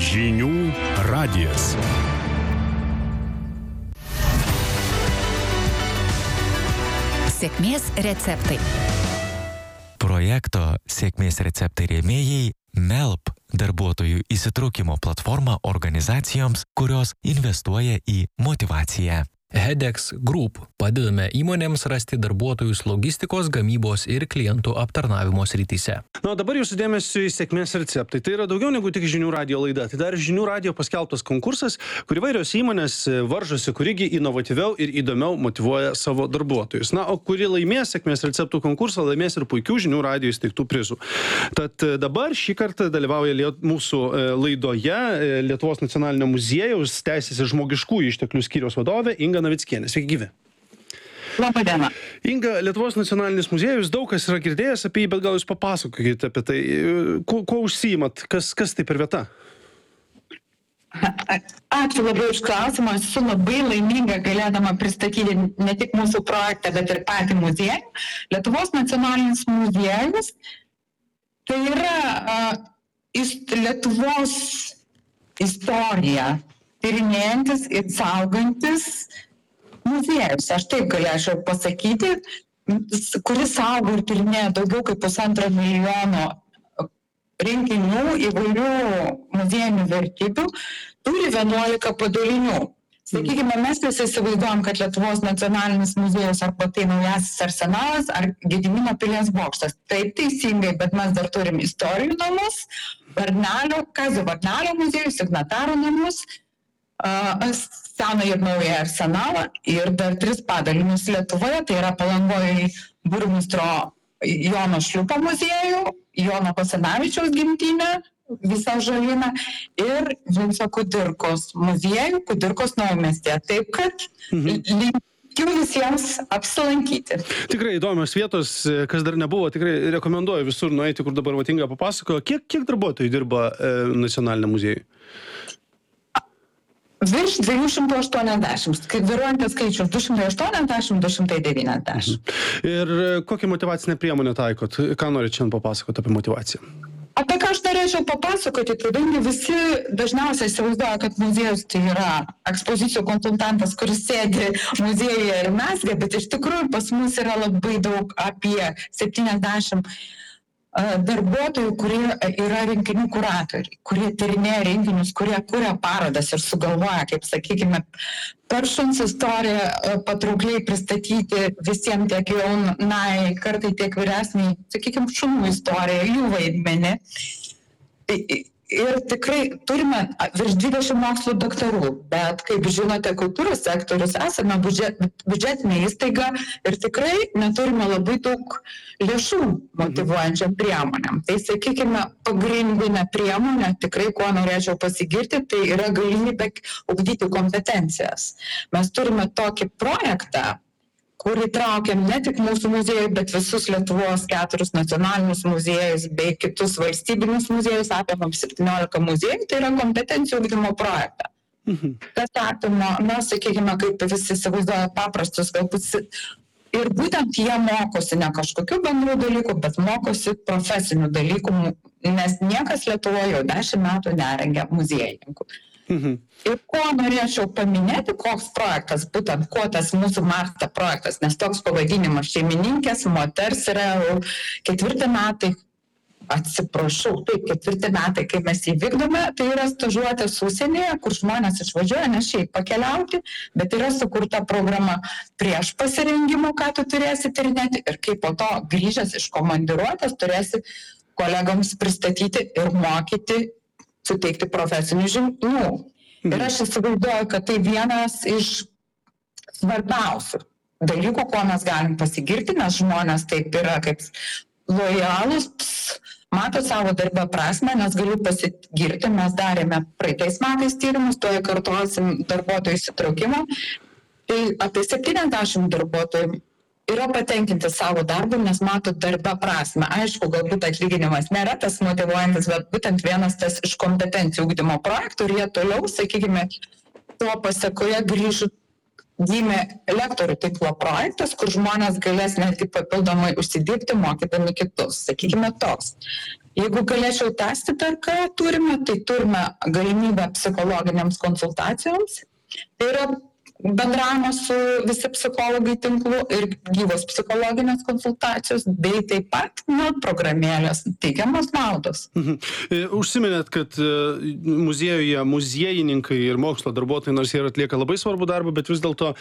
Žinių radijas. Sėkmės receptai. Projekto Sėkmės receptai rėmėjai MELP darbuotojų įsitraukimo platforma organizacijoms, kurios investuoja į motyvaciją. Hedex Group. Padedame įmonėms rasti darbuotojus logistikos, gamybos ir klientų aptarnavimo srityse. Na, dabar jūsų dėmesio į sėkmės receptai. Tai yra daugiau negu tik žinių radijo laida. Tai dar žinių radijo paskelbtas konkursas, kur įvairios įmonės varžosi, kurigi inovatyviau ir įdomiau motyvuoja savo darbuotojus. Na, o kuri laimės sėkmės receptų konkursą, laimės ir puikių žinių radijo įsteigtų prizų. Tad dabar šį kartą dalyvauja mūsų laidoje Lietuvos nacionalinio muziejaus teisės ir žmogiškųjų išteklių skyriaus vadovė Inga Navickienė. Sveiki, gyvi. Labą dieną. Inga, Lietuvos nacionalinis muziejus, daug kas yra girdėjęs apie jį, bet gal jūs papasakokite apie tai. Kuo užsiimat? Kas tai per vieta? Ačiū labai už klausimą. Esu labai laiminga galėdama pristatyti ne tik mūsų projektą, bet ir patį muziejų. Lietuvos nacionalinis muziejus tai yra Lietuvos istorija tyrinėjantis ir saugantis muziejus, aš taip galėčiau pasakyti, kuris saugo ir tyrinėja daugiau kaip 1,5 milijono rinkinių įvairių muziejinių vertybių, turi 11 padalinių. Sakykime, mes visi įsivaizduojam, kad Lietuvos nacionalinis muziejus arba tai Naujasis Arsenalas ar Gedimino pilies bokštas. Taip teisingai, bet mes dar turim istorijų namus, Kazio Varnelio muziejus, Signatarų namus, seną ir naują arsenalą ir dar 3 padalinius Lietuvoje, tai yra Palangoje burmistro Jono Šliūpo muziejų, Jono Basanavičiaus gimtinę, visą žaliną ir Vinco Kudirkos muziejų, Kudirkos naumiestyje. Taip kad linkiu visiems apsilankyti. Tikrai įdomios vietos, kas dar nebuvo, tikrai rekomenduoju visur nueiti, kur dabar Inga papasakojo. Kiek darbuotojų dirba nacionaliniam muziejui? Virš 280, kaip vyruojantis skaičius 280-290. Ir kokią motyvacinę priemonę taikot? Ką norit šiandien papasakoti apie motyvaciją? Apie ką aš norėčiau papasakoti, kadangi visi dažniausiai įsivaizduoja, kad muziejus tai yra ekspozicijų konsultantas, kuris sėdi muziejuje ir mezga, bet iš tikrųjų pas mus yra labai daug, apie 70 darbuotojų, kurie yra rinkinių kuratoriai, kurie tyrinėja rinkinius, kurie kuria parodas ir sugalvoja, kaip sakykime, per šuns istoriją patraukliai pristatyti visiems tiek jaunai, kartai tiek vyresniai, sakykime, šunų istoriją, jų vaidmenį. Ir tikrai turime virš 20 mokslo daktarų, bet kaip žinote, kultūros sektorius esame biudžetinė įstaiga ir tikrai neturime labai daug lėšų motyvuojančiam priemonėm. Tai sakykime, pagrindinė priemonė, tikrai kuo norėčiau pasigirti, tai yra galimybė ugdyti kompetencijas. Mes turime tokį projektą, kurį traukiam ne tik mūsų muziejų, bet visus Lietuvos 4 nacionalinius muziejus bei kitus valstybinius muziejus, apimam 17 muziejų, tai yra kompetencijų ugdymo projektą. Kas apima, mes sakykime, kaip visi įsivaizduoja paprastus, galbūt ir būtent jie mokosi ne kažkokių bendrų dalykų, bet mokosi profesinių dalykų, nes niekas Lietuvoje jau 10 metų nerengia muziejininkų. Ir ko norėčiau paminėti, koks projektas, būtent kuo tas mūsų Marta projektas, nes toks pavadinimas šeimininkės, moters yra jau 4 metai, atsiprašau, taip, 4 metai, kai mes jį vykdome, tai yra stažuotės užsienyje, kur žmonės išvažiuoja ne šiaip pakeliauti, bet yra sukurta programa prieš pasirengimo, ką tu turėsi tyrinėti ir kaip po to grįžęs iš komandiruotės turėsi kolegams pristatyti ir mokyti, suteikti profesinių žinių. Ir aš įsivaizduoju, kad tai vienas iš svarbiausių dalykų, ko mes galim pasigirti, nes žmonės taip yra kaip lojalūs, mato savo darbę prasmę, nes galiu pasigirti, mes darėme praeitais metais tyrimus, toje kartuosim darbuotojų įsitraukimą, tai apie 70 darbuotojų yra patenkinti savo darbu, nes mato darbę prasmę. Aišku, galbūt atlyginimas nėra tas motyvuojantis, bet būtent vienas tas iš kompetencijų ugdymo projektų ir jie toliau, sakykime, to pasekoje gimė lektorių tinklo projektas, kur žmonės galės netgi papildomai užsidirbti, mokydami kitus. Sakykime toks. Jeigu galėčiau tęsti dar, ką turime, tai turime galimybę psichologiniams konsultacijoms. Tai yra bendravimas su visi psichologai tinklu ir gyvos psichologinės konsultacijos, bei taip pat programėlės teikiamos naudos. Užsiminėt, kad muziejuje muziejininkai ir mokslo darbuotojai, nors jie atlieka labai svarbų darbą, bet vis dėlto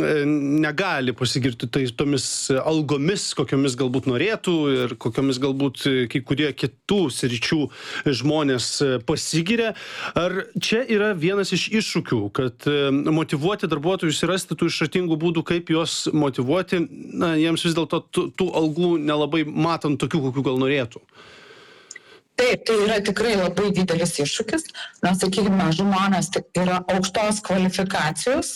negali pasigirti tomis algomis, kokiomis galbūt norėtų ir kokiomis galbūt kai kurie kitų sričių žmonės pasigiria. Ar čia yra vienas iš iššūkių, kad motyvuoti darbuotojus ir rasti tų išradingų būdų, kaip juos motyvuoti, jiems vis dėlto tų algų nelabai matant tokių, kokių gal norėtų? Taip, tai yra tikrai labai didelis iššūkis. Sakykime, žmonės yra aukštos kvalifikacijos,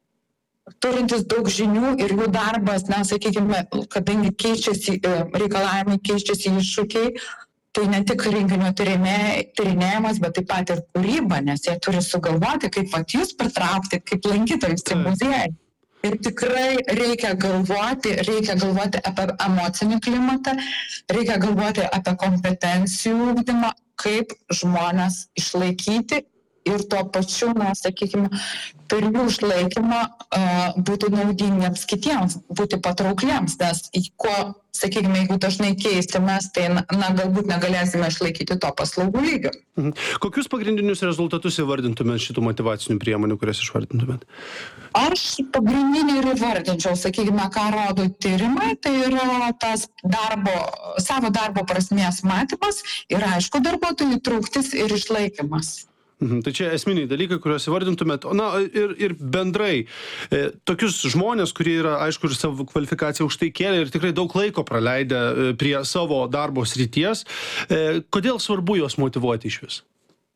turintis daug žinių ir jų darbas, sakykime, kadangi keičiasi reikalavimai, keičiasi iššūkiai, tai ne tik renginio tyrinėjimas, bet taip pat ir kūryba, nes jie turi sugalvoti, kaip jūs pritraukti, kaip lankytojus į muziejų. Ir tikrai reikia galvoti apie emocinį klimatą, reikia galvoti apie kompetencijų ugdymą, kaip žmonės išlaikyti ir tuo pačiu, sakykime, per jų išlaikymą būti naudingiems kitiems, būti patraukliems, nes sakykime, jeigu dažnai keisimės, tai galbūt negalėsime išlaikyti to paslaugų lygio. Kokius pagrindinius rezultatus įvardintumėt šitų motyvacinių priemonių, kurias išvardintumėt? Aš pagrindinį ir įvardinčiau, sakykime, ką rodo tyrimai, tai yra tas savo darbo prasmės matymas ir aišku darbuotojų įtrauktis ir išlaikymas. Tai čia esminiai dalykai, kuriuos įvardintumėt. Ir bendrai, tokius žmonės, kurie yra, aišku, ir savo kvalifikaciją už tai kėlė ir tikrai daug laiko praleidę prie savo darbo srities, kodėl svarbu juos motyvuoti iš vis?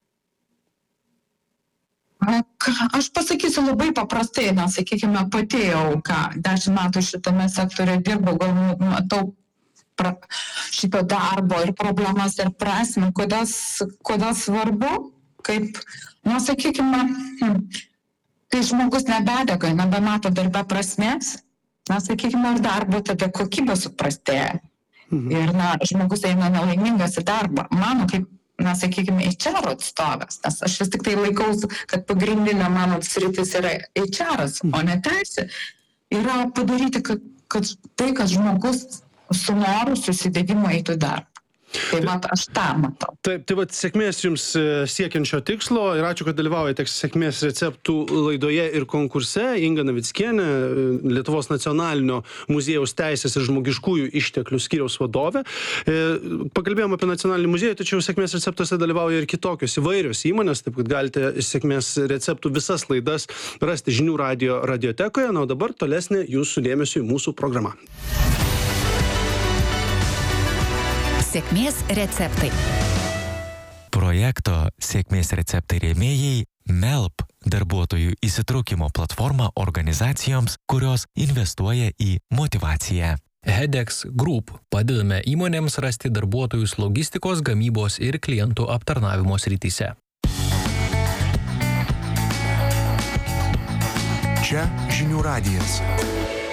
Aš pasakysiu labai paprastai, sakykime, pati jau 10 metų šitame sektoriuje dirbu, gal matau šito darbo ir problemas ir prasmę, kodėl svarbu. Kaip, sakykime, kai žmogus nebedega, nebemato darbe prasmės, sakykime, ir darbo tada kokybė suprastėja. Ir, žmogus eina nelaimingas į darbą. Mano kaip, sakykime, HR atstovas, nes aš vis tik tai laikausi, kad pagrindinė mano sritis yra HR-as, o ne teisė, yra padaryti, kad žmogus su noru susidėdimo eitų darbą. Tai aš tą matau. Taip, tai sėkmės jums siekiančio tikslo ir ačiū, kad dalyvaujate sėkmės receptų laidoje ir konkurse. Inga Navickienė, Lietuvos nacionalinio muziejaus teisės ir žmogiškųjų išteklių skyriaus vadovė. Pakalbėjome apie nacionalinį muziejų, tačiau sėkmės receptuose dalyvauja ir kitokios įvairios įmonės, taip kad galite sėkmės receptų visas laidas rasti Žinių radijo radiotekoje. O dabar tolesnė jūsų dėmesio į mūsų programą. Sėkmės receptai. Projekto Sėkmės receptai rėmėjai MELP darbuotojų įsitraukimo platforma organizacijoms, kurios investuoja į motyvaciją. Hedex Group padedame įmonėms rasti darbuotojus logistikos, gamybos ir klientų aptarnavimo srityse. Čia Žinių radijas.